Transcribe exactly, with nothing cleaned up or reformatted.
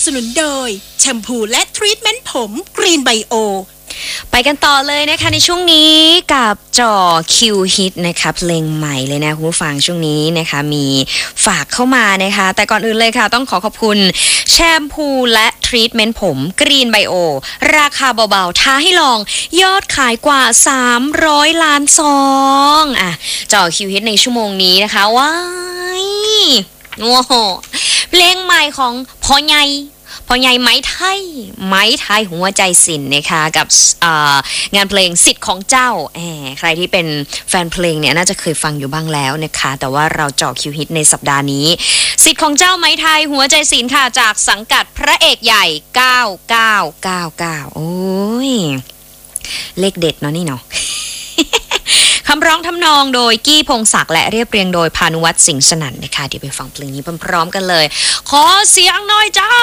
สนุนโดยแชมพูและทรีทเมนต์ผมกรีนไบโอไปกันต่อเลยนะคะในช่วงนี้กับจ่อคิวฮิตนะคะเพลงใหม่เลยนะคุณผู้ฟังช่วงนี้นะคะมีฝากเข้ามานะคะแต่ก่อนอื่นเลยค่ะต้องขอขอบคุณแชมพูและทรีทเมนต์ผมกรีนไบโอราคาเบาๆท้าให้ลองยอดขายกว่าสามร้อยล้านซองอ่ะจ่อคิวฮิตในชั่วโมงนี้นะคะว้ายโอ้โหเพลงใหม่ของพ่อใหญ่พอใหญ่ไม้ไทยไม้ไทยหัวใจศิลป์นะคะกับงานเพลงสิทธิ์ของเจ้าแหมใครที่เป็นแฟนเพลงเนี่ยน่าจะเคยฟังอยู่บ้างแล้วนะคะแต่ว่าเราเจาะคิวฮิตในสัปดาห์นี้สิทธิ์ของเจ้าไม้ไทยหัวใจศิลป์ค่ะจากสังกัดพระเอกใหญ่เก้าเก้าเก้าเก้าโอ้ยเลขเด็ดเนาะนี่เนาะ คำร้องทำนองโดยกี้พงศักดิ์และเรียบเรียงโดยพานุวัฒน์สิงห์สนั่นนะคะเดี๋ยวไปฟังเพลงนี้พร้อมๆกันเลยขอเสียงหน่อยจ้า